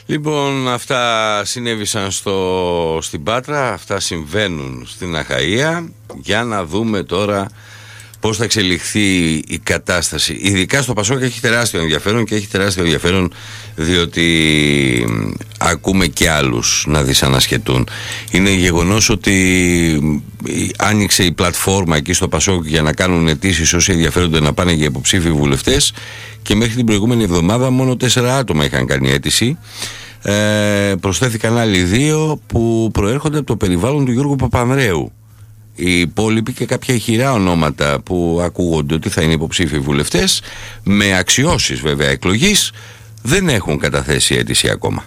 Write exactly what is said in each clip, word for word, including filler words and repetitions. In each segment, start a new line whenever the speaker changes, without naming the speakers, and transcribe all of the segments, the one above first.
Λοιπόν, αυτά συνέβησαν στο, στην Πάτρα, αυτά συμβαίνουν στην Αχαΐα. Για να δούμε τώρα πώς θα εξελιχθεί η κατάσταση. Ειδικά στο Πασόκ έχει τεράστιο ενδιαφέρον, και έχει τεράστιο ενδιαφέρον διότι ακούμε και άλλους να δυσανασχετούν. Είναι γεγονός ότι άνοιξε η πλατφόρμα εκεί στο Πασόκ για να κάνουν αιτήσεις όσοι ενδιαφέρονται να πάνε για υποψήφιοι βουλευτές, και μέχρι την προηγούμενη εβδομάδα μόνο τέσσερα άτομα είχαν κάνει αίτηση. Ε, προσθέθηκαν άλλοι δύο που προέρχονται από το περιβάλλον του Γιώργου Παπανδρέου. Οι υπόλοιποι και κάποια ηχηρά ονόματα που ακούγονται ότι θα είναι υποψήφιοι βουλευτές, με αξιώσεις βέβαια εκλογής, δεν έχουν καταθέσει αίτηση ακόμα.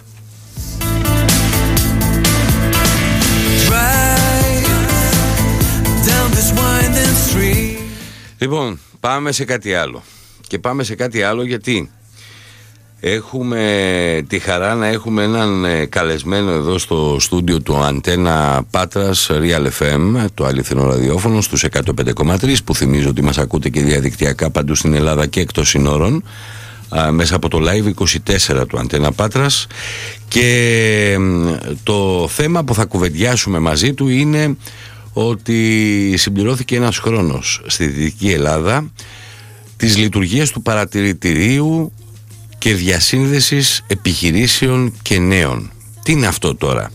Λοιπόν, πάμε σε κάτι άλλο. Και πάμε σε κάτι άλλο γιατί έχουμε τη χαρά να έχουμε έναν καλεσμένο εδώ στο στούντιο του Αντένα Πάτρας Real εφ εμ, το αληθινό ραδιόφωνο στους εκατό πέντε κόμμα τρία, που θυμίζω ότι μας ακούτε και διαδικτυακά παντού στην Ελλάδα και εκτός συνόρων, μέσα από το Live είκοσι τέσσερα του Αντένα Πάτρας. Και το θέμα που θα κουβεντιάσουμε μαζί του είναι ότι συμπληρώθηκε ένας χρόνος στη Δυτική Ελλάδα της λειτουργίας του παρατηρητηρίου και διασύνδεσης επιχειρήσεων και νέων. Τι είναι αυτό τώρα?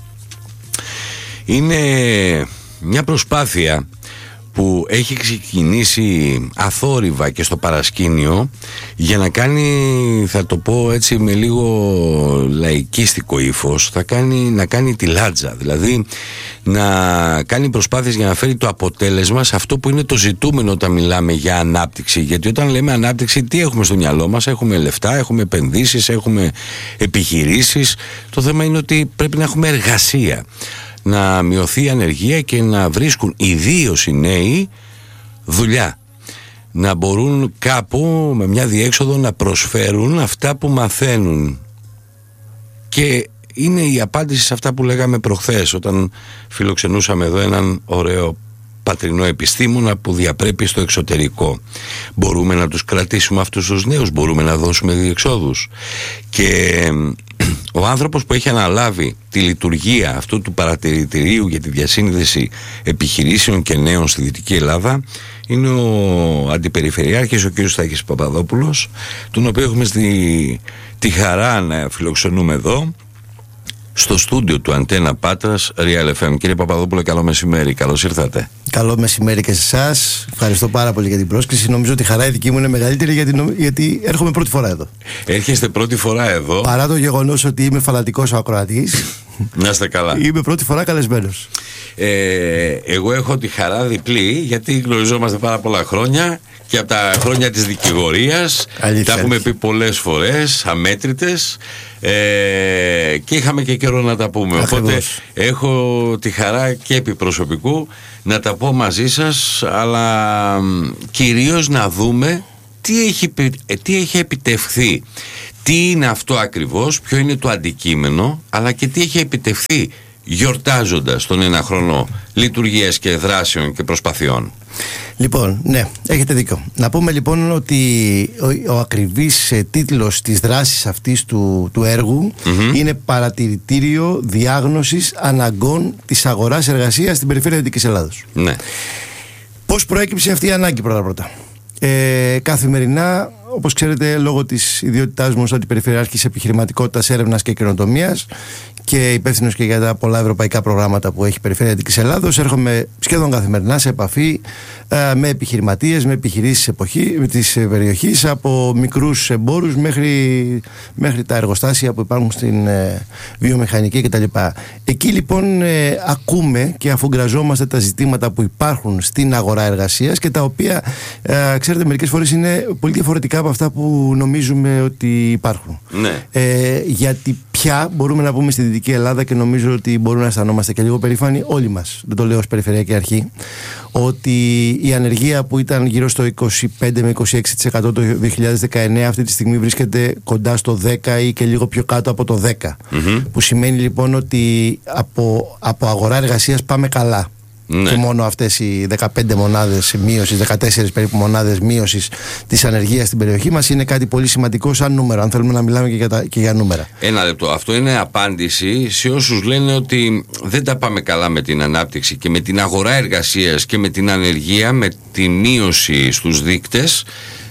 Είναι μια προσπάθεια που έχει ξεκινήσει αθόρυβα και στο παρασκήνιο για να κάνει, θα το πω έτσι με λίγο λαϊκίστικο ύφος, θα κάνει, να κάνει τη λάτζα, δηλαδή να κάνει προσπάθειες για να φέρει το αποτέλεσμα σε αυτό που είναι το ζητούμενο όταν μιλάμε για ανάπτυξη. Γιατί όταν λέμε ανάπτυξη, τι έχουμε στο μυαλό μας? Έχουμε λεφτά, έχουμε επενδύσεις, έχουμε επιχειρήσεις. Το θέμα είναι ότι πρέπει να έχουμε εργασία, να μειωθεί η ανεργία και να βρίσκουν ιδίως οι νέοι δουλειά, να μπορούν κάπου με μια διέξοδο να προσφέρουν αυτά που μαθαίνουν. Και είναι η απάντηση σε αυτά που λέγαμε προχθές όταν φιλοξενούσαμε εδώ έναν ωραίο πατρινό επιστήμονα που διαπρέπει στο εξωτερικό. Μπορούμε να τους κρατήσουμε αυτούς τους νέους, μπορούμε να δώσουμε διεξόδους. Και ο άνθρωπος που έχει αναλάβει τη λειτουργία αυτού του παρατηρητηρίου για τη διασύνδεση επιχειρήσεων και νέων στη Δυτική Ελλάδα είναι ο Αντιπεριφερειάρχης, ο κ. Στάκης Παπαδόπουλος, τον οποίο έχουμε στη, τη χαρά να φιλοξενούμε εδώ στο στούντιο του Αντένα Πάτρας Real εφ εμ. Κύριε Παπαδόπουλο, καλό μεσημέρι, καλώς ήρθατε.
Καλό μεσημέρι και σε εσάς. Ευχαριστώ πάρα πολύ για την πρόσκληση. Νομίζω ότι η χαρά η δική μου είναι μεγαλύτερη γιατί, γιατί έρχομαι πρώτη φορά εδώ.
Έρχεστε πρώτη φορά εδώ.
Παρά το γεγονός ότι είμαι φανατικός ο ακροατής.
Να είστε καλά.
Είμαι πρώτη φορά καλεσμένος.
Ε, εγώ έχω τη χαρά διπλή γιατί γνωριζόμαστε πάρα πολλά χρόνια. Και από τα χρόνια της δικηγορίας τα έχουμε πει πολλές φορές, αμέτρητες, ε, και είχαμε και καιρό να τα πούμε. Ακριβώς. Οπότε έχω τη χαρά και επί προσωπικού να τα πω μαζί σας, αλλά κυρίως να δούμε τι έχει, τι έχει επιτευχθεί, τι είναι αυτό ακριβώς, ποιο είναι το αντικείμενο, αλλά και τι έχει επιτευχθεί γιορτάζοντας τον ένα χρόνο λειτουργίας και δράσεων και προσπαθειών.
Λοιπόν, ναι, έχετε δίκιο. Να πούμε λοιπόν ότι ο, ο ακριβής ε, τίτλος της δράσης αυτής του, του έργου mm-hmm. είναι Παρατηρητήριο Διάγνωσης Αναγκών της Αγοράς Εργασίας στην Περιφέρεια Δυτικής Ελλάδος. Ναι. Πώς προέκυψε αυτή η ανάγκη πρώτα-πρώτα? Ε, καθημερινά, όπως ξέρετε, λόγω της ιδιότητάς μου ως Αντιπεριφερειάρχης Επιχειρηματικότητας, Έρευνας και Καινοτομίας και υπεύθυνος και για τα πολλά ευρωπαϊκά προγράμματα που έχει η Περιφέρεια Δυτικής Ελλάδος, έρχομαι σχεδόν καθημερινά σε επαφή ε, με επιχειρηματίες, με επιχειρήσεις εποχή, της περιοχής, από μικρούς εμπόρους μέχρι, μέχρι τα εργοστάσια που υπάρχουν στην ε, βιομηχανική κτλ. Εκεί λοιπόν ε, ακούμε και αφουγκραζόμαστε τα ζητήματα που υπάρχουν στην αγορά εργασίας και τα οποία, ε, ξέρετε, μερικές φορές είναι πολύ διαφορετικά από αυτά που νομίζουμε ότι υπάρχουν. Ναι. Ε, γιατί πια μπορούμε να πούμε στη Δυτική Ελλάδα, και νομίζω ότι μπορούμε να αισθανόμαστε και λίγο περήφανοι όλοι μας, δεν το λέω ως Περιφερειακή Αρχή, ότι η ανεργία που ήταν γύρω στο είκοσι πέντε με είκοσι έξι τοις εκατό το δύο χιλιάδες δεκαεννέα αυτή τη στιγμή βρίσκεται κοντά στο δέκα ή και λίγο πιο κάτω από το δέκα, mm-hmm. που σημαίνει λοιπόν ότι από, από αγορά εργασίας πάμε καλά.
Ναι.
Και μόνο αυτές οι δεκαπέντε μονάδες μείωσης, δεκατέσσερις περίπου μονάδες μείωσης της ανεργίας στην περιοχή μας είναι κάτι πολύ σημαντικό σαν νούμερο, αν θέλουμε να μιλάμε και για, τα, και για νούμερα.
Ένα λεπτό. Αυτό είναι απάντηση σε όσους λένε ότι δεν τα πάμε καλά με την ανάπτυξη και με την αγορά εργασίας και με την ανεργία, με τη μείωση στους δείκτες.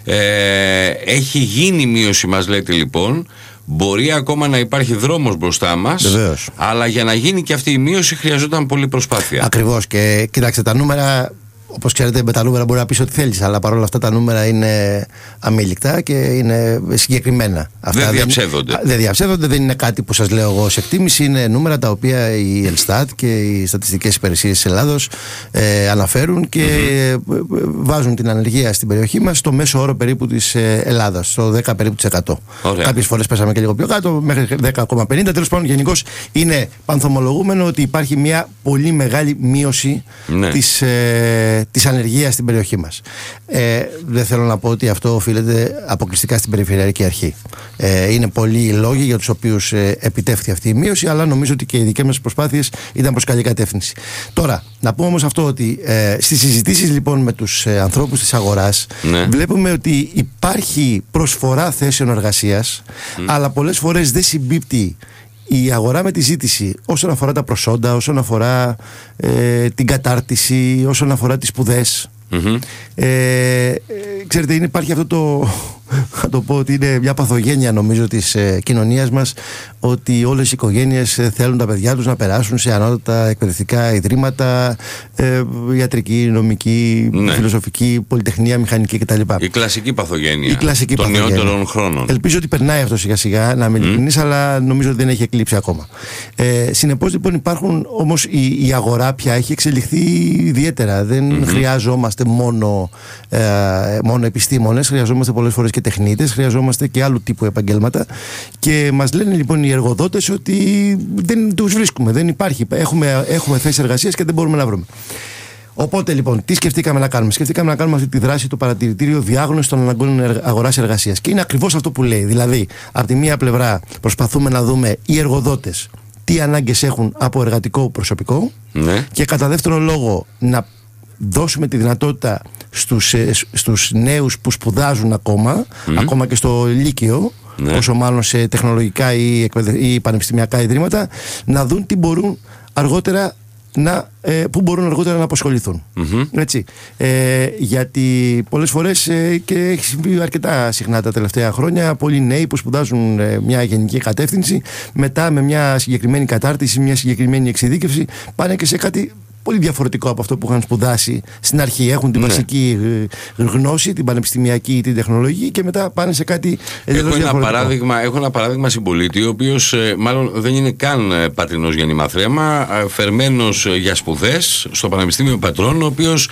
Ε, έχει γίνει μείωση, μας λέτε λοιπόν. Μπορεί ακόμα να υπάρχει δρόμος μπροστά μας.
Βεβαίως.
Αλλά για να γίνει και αυτή η μείωση χρειαζόταν πολλή προσπάθεια.
Ακριβώς. Και κοιτάξτε, τα νούμερα, όπως ξέρετε, με τα νούμερα μπορεί να πεις ό,τι θέλεις, αλλά παρόλα αυτά τα νούμερα είναι αμήλικτα και είναι συγκεκριμένα. Αυτά
δεν διαψεύδονται.
Δεν, δεν διαψεύδονται, δεν είναι κάτι που σας λέω εγώ ως εκτίμηση. Είναι νούμερα τα οποία η Ελστάτ και οι στατιστικές υπηρεσίες της Ελλάδος ε, αναφέρουν και mm-hmm. βάζουν την ανεργία στην περιοχή μας στο μέσο όρο περίπου της Ελλάδας, στο δέκα περίπου τοις εκατό. Κάποιες φορές πέσαμε και λίγο πιο κάτω, μέχρι δέκα κόμμα πενήντα. Τέλος πάντων, γενικώς είναι πανθομολογούμενο ότι υπάρχει μια πολύ μεγάλη μείωση ναι. της. Ε, της ανεργίας στην περιοχή μας. Ε, δεν θέλω να πω ότι αυτό οφείλεται αποκλειστικά στην Περιφερειακή Αρχή. Ε, είναι πολλοί οι λόγοι για τους οποίους ε, επιτεύχθη αυτή η μείωση, αλλά νομίζω ότι και οι δικές μας προσπάθειες ήταν προς καλή κατεύθυνση. Τώρα, να πω όμως αυτό ότι ε, στις συζητήσεις λοιπόν με τους ε, ανθρώπους της αγοράς ναι. βλέπουμε ότι υπάρχει προσφορά θέσεων εργασίας, mm. αλλά πολλές φορές δεν συμπίπτει η αγορά με τη ζήτηση όσον αφορά τα προσόντα, όσον αφορά ε, την κατάρτιση, όσον αφορά τις σπουδές. Mm-hmm. Ε, ε, ξέρετε, είναι, υπάρχει αυτό το, θα το πω ότι είναι μια παθογένεια νομίζω της ε, κοινωνίας μας, ότι όλες οι οικογένειες ε, θέλουν τα παιδιά τους να περάσουν σε ανώτατα εκπαιδευτικά ιδρύματα, ε, ιατρική, νομική, ναι. φιλοσοφική, πολυτεχνία, μηχανική κτλ.
Η κλασική παθογένεια
η κλασική
των
παθογένεια.
νεότερων χρόνων.
Ελπίζω ότι περνάει αυτό σιγά σιγά, να είμαι mm. ειλικρινής, αλλά νομίζω ότι δεν έχει εκλείψει ακόμα. Ε, συνεπώς λοιπόν υπάρχουν, όμως η, η αγορά πια έχει εξελιχθεί ιδιαίτερα. Δεν mm-hmm. χρειάζομαστε μόνο, ε, μόνο επιστήμονες, χρειαζόμαστε πολλές φορές και τεχνίτες, χρειαζόμαστε και άλλου τύπου επαγγέλματα. Και μας λένε λοιπόν οι εργοδότες ότι δεν τους βρίσκουμε, δεν υπάρχει. Έχουμε, έχουμε θέσεις εργασίας και δεν μπορούμε να βρούμε. Οπότε λοιπόν, τι σκεφτήκαμε να κάνουμε? Σκεφτήκαμε να κάνουμε αυτή τη δράση, το παρατηρητήριο διάγνωση των αναγκών αγοράς εργασίας. Και είναι ακριβώς αυτό που λέει. Δηλαδή, από τη μία πλευρά προσπαθούμε να δούμε οι εργοδότες τι ανάγκες έχουν από εργατικό προσωπικό, ναι. και κατά δεύτερον λόγο να δώσουμε τη δυνατότητα στους, στους νέους που σπουδάζουν ακόμα, mm. ακόμα και στο Λύκειο, ναι. όσο μάλλον σε τεχνολογικά ή, ή πανεπιστημιακά ιδρύματα, να δουν τι μπορούν αργότερα να, ε, που μπορούν αργότερα να απασχοληθούν. Mm-hmm. Έτσι. Ε, γιατί πολλές φορές ε, και έχει συμβεί αρκετά συχνά τα τελευταία χρόνια, πολλοί νέοι που σπουδάζουν ε, μια γενική κατεύθυνση, μετά με μια συγκεκριμένη κατάρτιση, μια συγκεκριμένη εξειδίκευση, πάνε και σε κάτι πολύ διαφορετικό από αυτό που είχαν σπουδάσει στην αρχή. Έχουν την ναι. βασική γνώση, την πανεπιστημιακή ή την τεχνολογική, και μετά πάνε σε κάτι εντελώς διαφορετικό.
Παράδειγμα, έχω ένα παράδειγμα συμπολίτη, ο οποίος μάλλον δεν είναι καν πατρινός γεννημαθρέμα, φερμένος για σπουδές στο Πανεπιστήμιο Πατρών, ο οποίος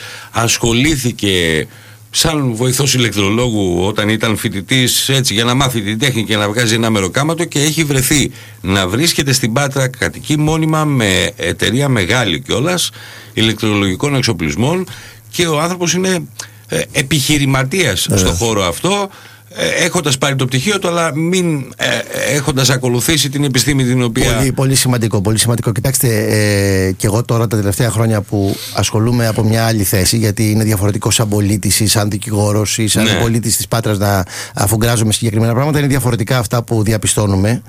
ασχολήθηκε σαν βοηθός ηλεκτρολόγου όταν ήταν φοιτητής, έτσι, για να μάθει την τέχνη και να βγάζει ένα μεροκάματο, και έχει βρεθεί να βρίσκεται στην Πάτρα, κατοικεί μόνιμα, με εταιρεία μεγάλη κιόλας ηλεκτρολογικών εξοπλισμών, και ο άνθρωπος είναι ε, επιχειρηματίας ε. στον χώρο αυτό, ε, έχοντας πάρει το πτυχίο του, αλλά μην ε, έχοντας ακολουθήσει την επιστήμη την οποία...
Πολύ, πολύ σημαντικό, πολύ σημαντικό. Κοιτάξτε, ε, και εγώ τώρα τα τελευταία χρόνια που ασχολούμαι από μια άλλη θέση, γιατί είναι διαφορετικό σαν πολίτης ή σαν δικηγόρος ή σαν ναι. πολίτης της Πάτρας να αφουγκράζομαι συγκεκριμένα πράγματα, είναι διαφορετικά αυτά που διαπιστώνουμε.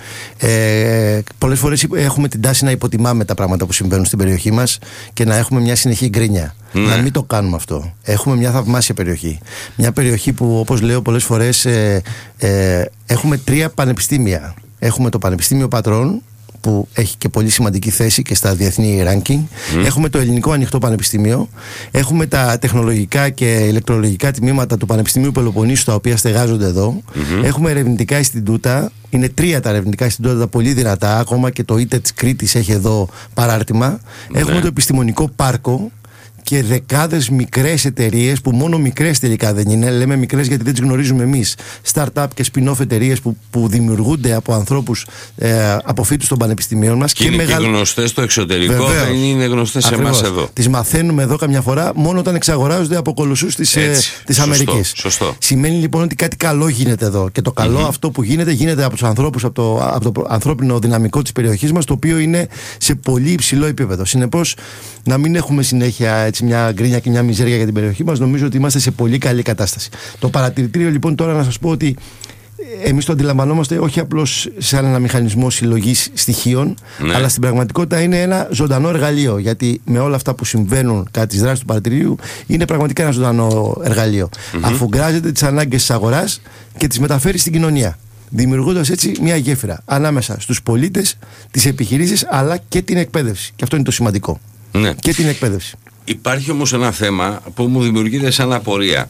Ε, πολλές φορές έχουμε την τάση να υποτιμάμε τα πράγματα που συμβαίνουν στην περιοχή μας και να έχουμε μια συνεχή γκρίνια. Ναι. Να μην το κάνουμε αυτό. Έχουμε μια θαυμάσια περιοχή. Μια περιοχή που, όπως λέω πολλές φορές, ε, ε, έχουμε τρία πανεπιστήμια. Έχουμε το Πανεπιστήμιο Πατρών, που έχει και πολύ σημαντική θέση και στα διεθνή ranking. Mm. Έχουμε το Ελληνικό Ανοιχτό Πανεπιστήμιο. Έχουμε τα τεχνολογικά και ηλεκτρολογικά τμήματα του Πανεπιστημίου Πελοποννήσου, τα οποία στεγάζονται εδώ. Mm-hmm. Έχουμε ερευνητικά Ινστιτούτα. Είναι τρία τα ερευνητικά Ινστιτούτα, τα πολύ δυνατά. Ακόμα και το ΙΤΕ της Κρήτης έχει εδώ παράρτημα. Mm. Έχουμε το Επιστημονικό Πάρκο, και δεκάδες μικρές εταιρείες, που μόνο μικρές τελικά δεν είναι, λέμε μικρές γιατί δεν τις γνωρίζουμε εμείς, start-up και spin-off εταιρείες που, που δημιουργούνται από ανθρώπους, ε, από φοιτητές των πανεπιστημίων μας.
Και, και είναι μεγαλ... και γνωστές στο εξωτερικό, βεβαίως, δεν είναι γνωστές σε εμάς εδώ.
Τις μαθαίνουμε εδώ καμιά φορά μόνο όταν εξαγοράζονται από κολοσσούς της, ε, της Αμερικής.
Σωστό.
Σημαίνει λοιπόν ότι κάτι καλό γίνεται εδώ. Και το καλό mm-hmm. αυτό που γίνεται, γίνεται από τους ανθρώπους, από το, από το ανθρώπινο δυναμικό της περιοχής μας, το οποίο είναι σε πολύ υψηλό επίπεδο. Συνεπώς, να μην έχουμε συνέχεια έτσι, μια γκρίνια και μια μιζέρια για την περιοχή μας. Νομίζω ότι είμαστε σε πολύ καλή κατάσταση. Το παρατηρητήριο λοιπόν, τώρα να σας πω ότι εμείς το αντιλαμβανόμαστε όχι απλώς σαν ένα μηχανισμό συλλογής στοιχείων, ναι. αλλά στην πραγματικότητα είναι ένα ζωντανό εργαλείο. Γιατί με όλα αυτά που συμβαίνουν κατά τις δράσεις του παρατηρητηρίου, είναι πραγματικά ένα ζωντανό εργαλείο. Mm-hmm. Αφουγκράζεται τις ανάγκες της αγοράς και τις μεταφέρει στην κοινωνία, δημιουργώντας έτσι μια γέφυρα ανάμεσα στους πολίτες, τις επιχειρήσεις, αλλά και την εκπαίδευση. Και αυτό είναι το σημαντικό. Ναι. Και την εκπαίδευση.
Υπάρχει όμως ένα θέμα που μου δημιουργείται σαν απορία.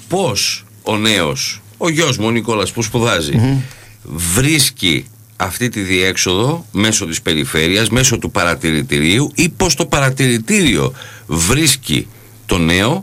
Πώς ο νέος, ο γιος μου ο Νικόλας που σπουδάζει, mm-hmm. βρίσκει αυτή τη διέξοδο μέσω της περιφέρειας, μέσω του παρατηρητηρίου, ή πώς το παρατηρητήριο βρίσκει το νέο,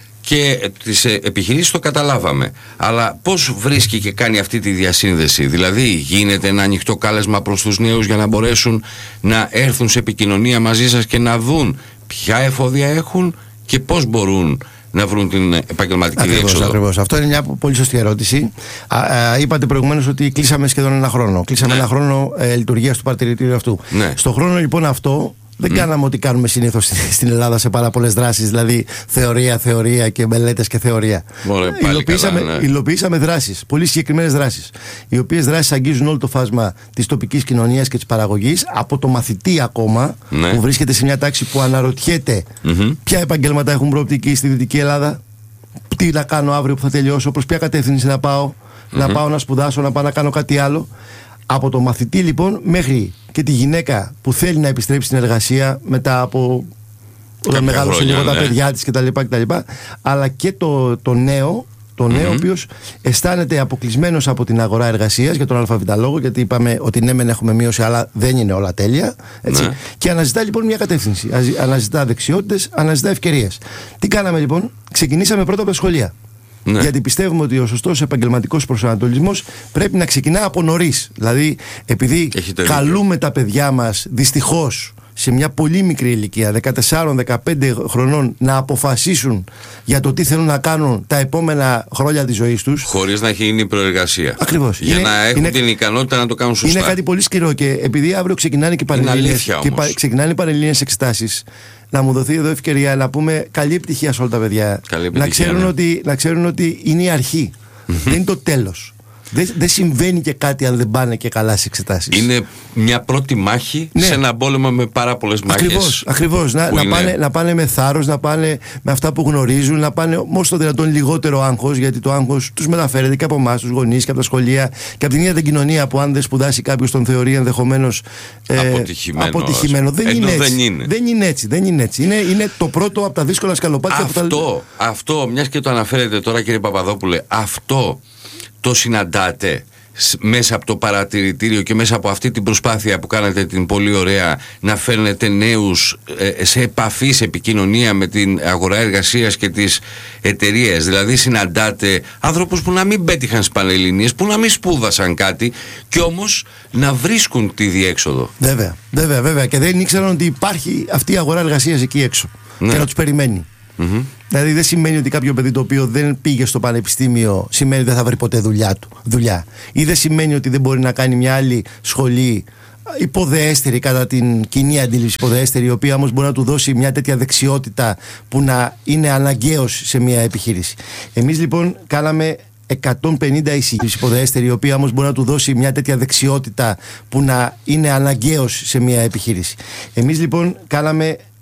και τις επιχειρήσεις το καταλάβαμε, αλλά πώς βρίσκει και κάνει αυτή τη διασύνδεση? Δηλαδή γίνεται ένα ανοιχτό κάλεσμα προς τους νέους για να μπορέσουν να έρθουν σε επικοινωνία μαζί σας και να δουν ποια εφόδια έχουν και πώς μπορούν να βρουν την επαγγελματική
ακριβώς,
διέξοδο?
Ακριβώς. Αυτό είναι μια πολύ σωστή ερώτηση. Α, α, είπατε προηγουμένως ότι κλείσαμε σχεδόν ένα χρόνο. Κλείσαμε ναι. ένα χρόνο ε, λειτουργίας του παρατηρητήριου αυτού. Ναι. Στο χρόνο λοιπόν αυτό δεν mm. κάναμε ό,τι κάνουμε συνήθως στην Ελλάδα σε πάρα πολλές δράσεις, δηλαδή θεωρία, θεωρία και μελέτες και θεωρία. Ωραία, υλοποιήσαμε, καλά, ναι. υλοποιήσαμε δράσεις, πολύ συγκεκριμένες δράσεις, οι οποίες δράσεις αγγίζουν όλο το φάσμα της τοπικής κοινωνίας και της παραγωγής, από το μαθητή ακόμα, ναι. που βρίσκεται σε μια τάξη που αναρωτιέται mm-hmm. ποια επαγγέλματα έχουν προοπτική στη Δυτική Ελλάδα, τι να κάνω αύριο που θα τελειώσω, προς ποια κατεύθυνση να πάω, mm-hmm. να πάω να σπουδάσω, να πάω να κάνω κάτι άλλο. Από το μαθητή λοιπόν μέχρι και τη γυναίκα που θέλει να επιστρέψει στην εργασία μετά από όταν μεγάλωσαν λίγο ναι. τα παιδιά της κτλ, κτλ. Αλλά και το, το νέο, το νέο mm-hmm. ο οποίος αισθάνεται αποκλεισμένος από την αγορά εργασίας για τον αλφαβήτα λόγο, γιατί είπαμε ότι ναι μεν έχουμε μείωση αλλά δεν είναι όλα τέλεια, έτσι. Ναι. Και αναζητά λοιπόν μια κατεύθυνση, αναζητά δεξιότητες, αναζητά ευκαιρίες. Τι κάναμε λοιπόν? Ξεκινήσαμε πρώτα από τα σχολεία. Ναι. Γιατί πιστεύουμε ότι ο σωστός επαγγελματικός προσανατολισμός πρέπει να ξεκινά από νωρίς. Δηλαδή, επειδή καλούμε τα παιδιά μας δυστυχώς σε μια πολύ μικρή ηλικία, δεκατέσσερα δεκαπέντε χρονών, να αποφασίσουν για το τι θέλουν να κάνουν τα επόμενα χρόνια της ζωής τους, χωρίς να έχει γίνει προεργασία. Ακριβώς.
Για είναι, να έχουν είναι, την ικανότητα να το κάνουν σωστά.
Είναι κάτι πολύ σκληρό, και επειδή αύριο ξεκινάνε και οι πανελλήνιες εξετάσεις, να μου δοθεί εδώ ευκαιρία να πούμε καλή επιτυχία σε όλα τα παιδιά. Να ξέρουν, ναι. ότι, να ξέρουν ότι είναι η αρχή. Δεν είναι το τέλος. Δεν, δεν συμβαίνει και κάτι αν δεν πάνε και καλά στις εξετάσεις.
Είναι μια πρώτη μάχη, ναι. σε ένα πόλεμο με πάρα πολλές μάχες.
Ακριβώς, ακριβώς. Να, να, πάνε, να πάνε με θάρρος, να πάνε με αυτά που γνωρίζουν, να πάνε όσο το δυνατόν λιγότερο άγχος, γιατί το άγχος τους μεταφέρεται και από εμάς, τους γονείς και από τα σχολεία και από την ίδια την κοινωνία, που αν δεν σπουδάσει κάποιος τον θεωρεί ενδεχομένως
ε, αποτυχημένο.
αποτυχημένο. Δεν, είναι έτσι. δεν είναι Δεν είναι έτσι. Δεν είναι έτσι. Είναι, είναι το πρώτο από τα δύσκολα σκαλοπάτια.
Αυτό,
τα...
αυτό, μιας και το αναφέρετε τώρα, κύριε Παπαδόπουλε, αυτό το συναντάτε μέσα από το παρατηρητήριο και μέσα από αυτή την προσπάθεια που κάνετε την πολύ ωραία, να φέρνετε νέους ε, σε επαφή, σε επικοινωνία με την αγορά εργασίας και τις εταιρείες? Δηλαδή συναντάτε άνθρωπους που να μην πέτυχαν στις Πανελληνίες, που να μην σπούδασαν κάτι και όμως να βρίσκουν τη διέξοδο?
Βέβαια, βέβαια, βέβαια. Και δεν ήξεραν ότι υπάρχει αυτή η αγορά εργασίας εκεί έξω, ναι. και να τους περιμένει. Mm-hmm. Δηλαδή δεν σημαίνει ότι κάποιο παιδί το οποίο δεν πήγε στο πανεπιστήμιο σημαίνει ότι δεν θα βρει ποτέ δουλειά του, δουλειά. Ή δεν σημαίνει ότι δεν μπορεί να κάνει μια άλλη σχολή υποδεέστερη, κατά την κοινή αντίληψη υποδεέστερη, η οποία όμως μπορεί να του δώσει μια τέτοια δεξιότητα που να είναι αναγκαίος σε μια επιχείρηση. Εμείς λοιπόν κάναμε εκατόν πενήντα εισηγήσεις υποδεέστερη, η οποία όμως μπορεί να του δώσει μια τέτοια δεξιότητα που να είναι αναγκαίος σε μια επιχείρηση. Εμείς λοιπόν κάναμε